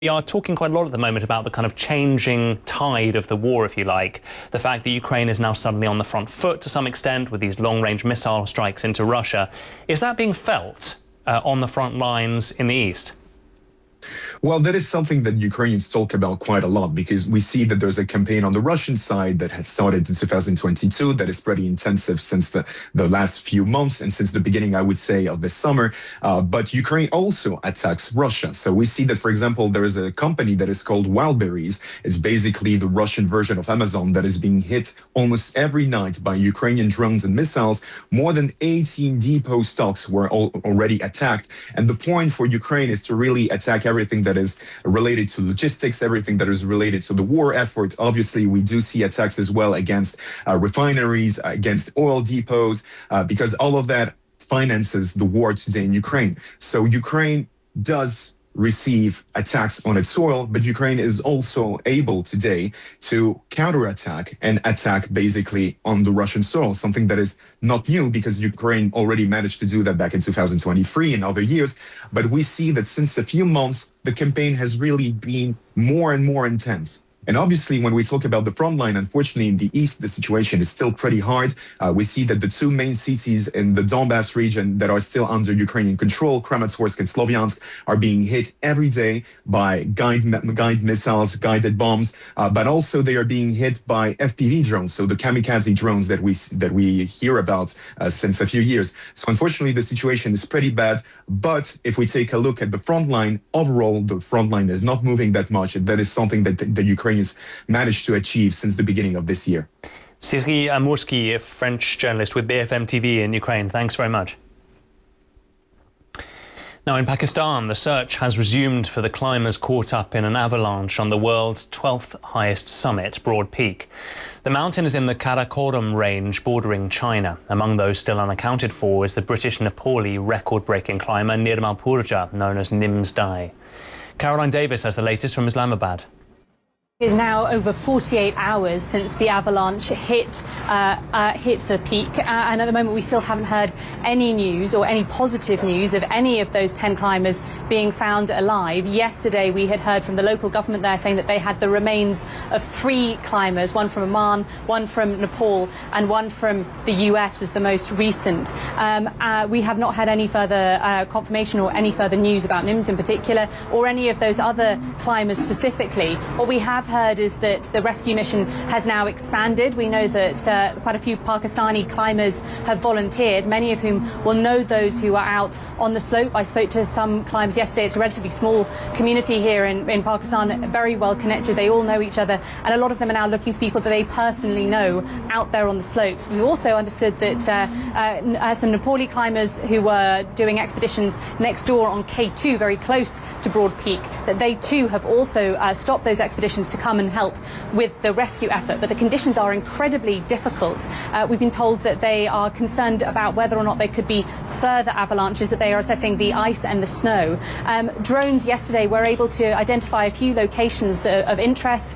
We are talking quite a lot at the moment about the kind of changing tide of the war, if you like. The fact that Ukraine is now suddenly on the front foot to some extent with these long-range missile strikes into Russia. Is that being felt on the front lines in the east? Well, that is something that Ukrainians talk about quite a lot, because we see that there's a campaign on the Russian side that had started in 2022 that is pretty intensive since the last few months and since the beginning, I would say, of the summer. But Ukraine also attacks Russia. So we see that, for example, there is a company that is called Wildberries. It's basically the Russian version of Amazon that is being hit almost every night by Ukrainian drones and missiles. More than 18 depot stocks were already attacked. And the point for Ukraine is to really attack everything that is related to logistics, everything that is related to the war effort. Obviously, we do see attacks as well against refineries, against oil depots, because all of that finances the war today in Ukraine. So Ukraine does receive attacks on its soil, but Ukraine is also able today to counterattack and attack basically on the Russian soil, something that is not new because Ukraine already managed to do that back in 2023 and other years. But we see that since a few months, the campaign has really been more and more intense. And obviously, when we talk about the front line, unfortunately, in the east, the situation is still pretty hard. We see that the two main cities in the Donbass region that are still under Ukrainian control, Kramatorsk and Sloviansk, are being hit every day by guided missiles, guided bombs, but also they are being hit by FPV drones, so the kamikaze drones that we hear about since a few years. So unfortunately, the situation is pretty bad. But if we take a look at the front line, overall, the front line is not moving that much. That is something that the Ukraine has managed to achieve since the beginning of this year. Cyril Amourski, a French journalist with BFM TV in Ukraine. Thanks very much. Now, in Pakistan, the search has resumed for the climbers caught up in an avalanche on the world's 12th highest summit, Broad Peak. The mountain is in the Karakoram range bordering China. Among those still unaccounted for is the British Nepali record-breaking climber Nirmal Purja, known as Nims Dai. Caroline Davis has the latest from Islamabad. It is now over 48 hours since the avalanche hit the peak, and at the moment we still haven't heard any news or any positive news of any of those 10 climbers being found alive. Yesterday we had heard from the local government there saying that they had the remains of 3 climbers, one from Oman, one from Nepal, and one from the US was the most recent. We have not had any further confirmation or any further news about Nims in particular, or any of those other climbers specifically. What we have heard is that the rescue mission has now expanded. We know that quite a few Pakistani climbers have volunteered, many of whom will know those who are out on the slope. I spoke to some climbers yesterday. It's a relatively small community here in Pakistan, very well connected. They all know each other, and a lot of them are now looking for people that they personally know out there on the slopes. We also understood that some Nepali climbers who were doing expeditions next door on K2, very close to Broad Peak, that they too have also stopped those expeditions to come and help with the rescue effort, but the conditions are incredibly difficult. We've been told that they are concerned about whether or not there could be further avalanches, that they are assessing the ice and the snow. Drones yesterday were able to identify a few locations of interest.